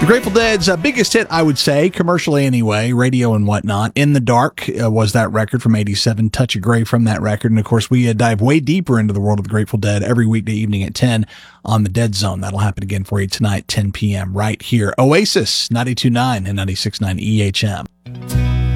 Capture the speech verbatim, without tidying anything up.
Grateful Dead's uh, biggest hit, I would say, commercially anyway, radio and whatnot. In the Dark uh, was that record from eighty-seven, Touch of Grey from that record. And, of course, we uh, dive way deeper into the world of the Grateful Dead every weekday evening at ten on the Dead Zone. That'll happen again for you tonight, ten p.m. right here. Oasis, ninety-two point nine and ninety-six point nine E H M.